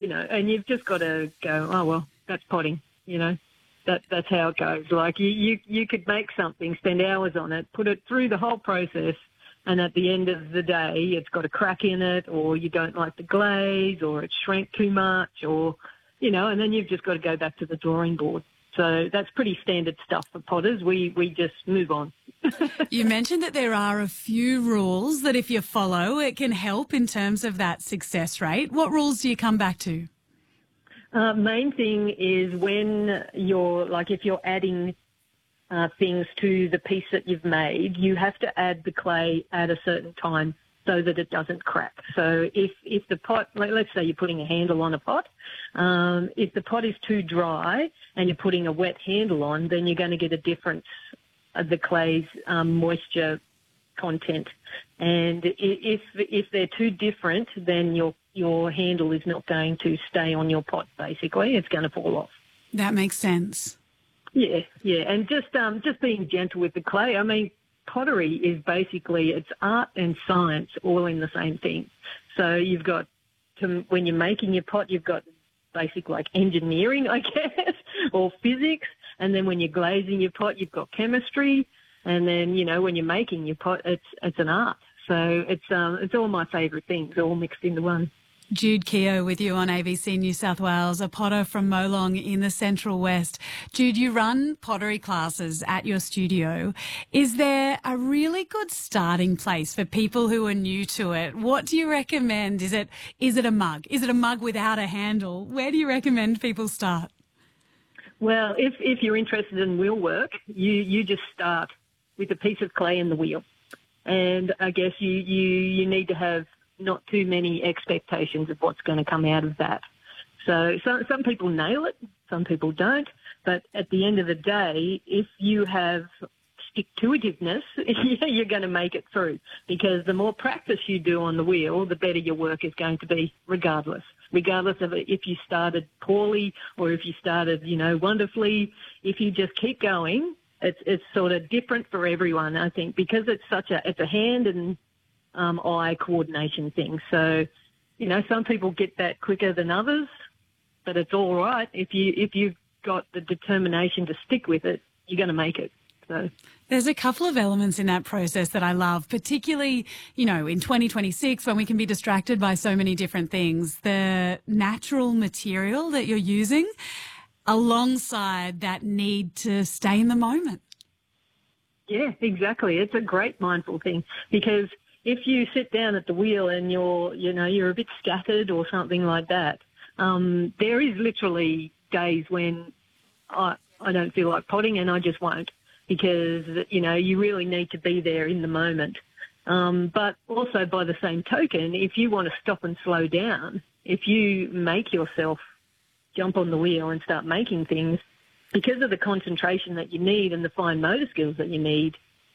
and you've just got to go, oh, well, that's potting, That's how it goes. Like you could make something, spend hours on it, put it through the whole process, and at the end of the day, it's got a crack in it, or you don't like the glaze, or it shrank too much, or, and then you've just got to go back to the drawing board. So that's pretty standard stuff for potters. We just move on. You mentioned that there are a few rules that if you follow, it can help in terms of that success rate. What rules do you come back to? Main thing is when if you're adding things to the piece that you've made, you have to add the clay at a certain time so that it doesn't crack. So if the pot, let's say you're putting a handle on a pot, if the pot is too dry and you're putting a wet handle on, then you're going to get a difference of the clay's moisture content. And if they're too different, then your handle is not going to stay on your pot, basically. It's going to fall off. That makes sense. Yeah. And just being gentle with the clay. I mean, pottery is basically, it's art and science all in the same thing. So you've got, when you're making your pot, you've got basic like engineering, I guess, or physics. And then when you're glazing your pot, you've got chemistry. And then, when you're making your pot, it's an art. So it's all my favourite things, all mixed into one. Jude Keogh with you on ABC New South Wales, a potter from Molong in the Central West. Jude, you run pottery classes at your studio. Is there a really good starting place for people who are new to it? What do you recommend? Is it a mug? Is it a mug without a handle? Where do you recommend people start? Well, if you're interested in wheel work, you just start with a piece of clay in the wheel. And I guess you need to have not too many expectations of what's going to come out of that. So some people nail it, some people don't. But at the end of the day, if you have stick-to-itiveness, you're going to make it through. Because the more practice you do on the wheel, the better your work is going to be, regardless of if you started poorly or if you started, wonderfully. If you just keep going, it's sort of different for everyone, I think, because it's a hand and eye coordination thing. So, some people get that quicker than others, but it's all right. If you've got the determination to stick with it, you're going to make it. So there's a couple of elements in that process that I love, particularly, in 2026 when we can be distracted by so many different things. The natural material that you're using alongside that need to stay in the moment. Yeah, exactly. It's a great mindful thing because if you sit down at the wheel and you're a bit scattered or something like that, there is literally days when I don't feel like potting and I just won't because, you really need to be there in the moment. But also by the same token, if you want to stop and slow down, if you make yourself jump on the wheel and start making things, because of the concentration that you need and the fine motor skills that you need,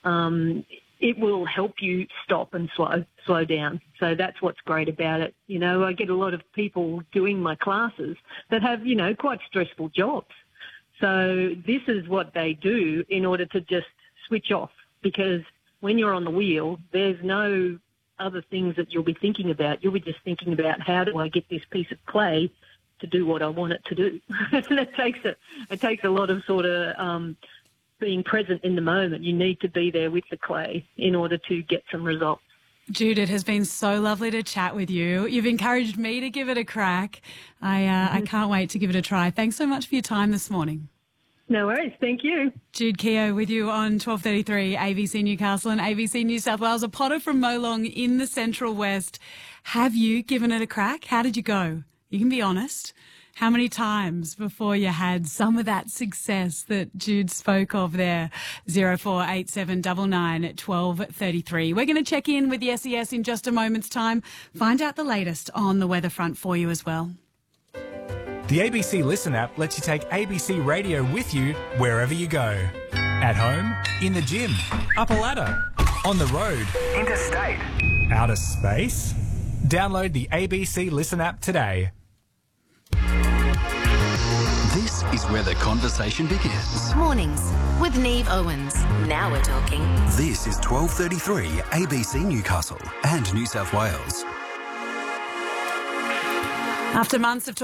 it will help you stop and slow down. So that's what's great about it. I get a lot of people doing my classes that have, quite stressful jobs. So this is what they do in order to just switch off, because when you're on the wheel, there's no other things that you'll be thinking about. You'll be just thinking about how do I get this piece of clay to do what I want it to do. And it takes a lot of sort of being present in the moment. You need to be there with the clay in order to get some results. Jude, it has been so lovely to chat with you. You've encouraged me to give it a crack. I can't wait to give it a try. Thanks so much for your time this morning. No worries. Thank you. Jude Keogh with you on 12:33 ABC Newcastle and ABC New South Wales, a potter from Molong in the Central West. Have you given it a crack? How did you go? You can be honest. How many times before you had some of that success that Jude spoke of there? 0487 99 1233. We're going to check in with the SES in just a moment's time. Find out the latest on the weather front for you as well. The ABC Listen app lets you take ABC Radio with you wherever you go. At home, in the gym, up a ladder, on the road, interstate, outer space. Download the ABC Listen app today. This is where the conversation begins. Mornings with Neve Owens. Now we're talking. This is 12:33 ABC Newcastle and New South Wales. After months of